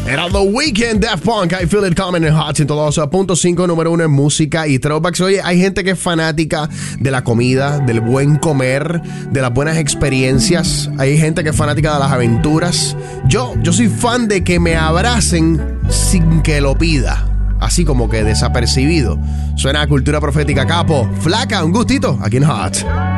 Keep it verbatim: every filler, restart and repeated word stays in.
Era The Weeknd, Daft Punk, I Feel It Coming in Hot, ciento dos punto cinco, número uno en música y throwbacks. Oye, hay gente que es fanática de la comida, del buen comer, de las buenas experiencias. Hay gente que es fanática de las aventuras. Yo, yo soy fan de que me abracen sin que lo pida. Así como que desapercibido. Suena a Cultura Profética, capo. Flaca, un gustito, aquí en Hot.